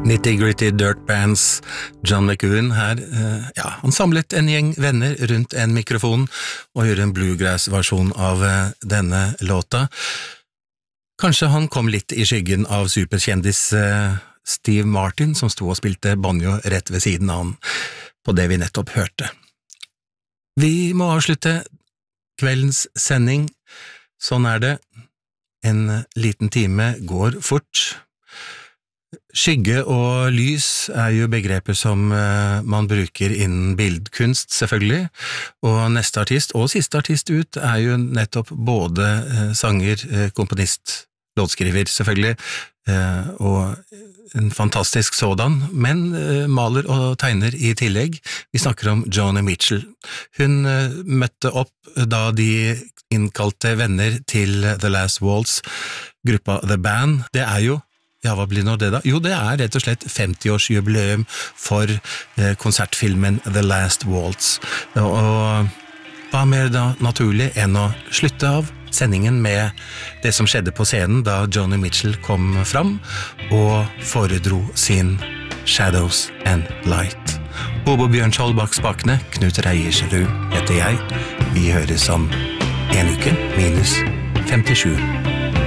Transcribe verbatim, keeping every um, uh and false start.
Nitty-gritty dirt bands, John McEwen her, eh, ja, han samlet en gjeng venner rundt en mikrofon og gjorde en bluegrass-versjon av eh, denne låta. Kanskje han kom litt i skyggen av superkjendis eh, Steve Martin, som sto og spilte banjo rett ved siden av han, på det vi nettopp hørte. Vi må avslutte kveldens sending. Sånn er det. En liten time går fort. Skygge og lys er jo begreper som uh, man bruker innen bildkunst, selvfølgelig, og neste artist og siste artist ut er jo nettopp både uh, sanger, uh, komponist, låtskriver, selvfølgelig, uh, og en fantastisk sådan, men uh, maler og tegner i tillegg. Vi snakker om Joni Mitchell. Hun uh, møtte opp da de innkalte venner til The Last Waltz, gruppa The Band. Det er jo Ja, hva blir nå det da? Jo, det er rett og slett femti-årsjubileum for eh, konsertfilmen The Last Waltz. Og, og hva mer da naturlig enn å slutte av sendingen med det som skjedde på scenen da Joni Mitchell kom fram og foredro sin Shadows and Light. Bobo Bjørnskjold bak spakene, Knut Reiersrud heter jeg. Vi høres om en uke minus femtisju.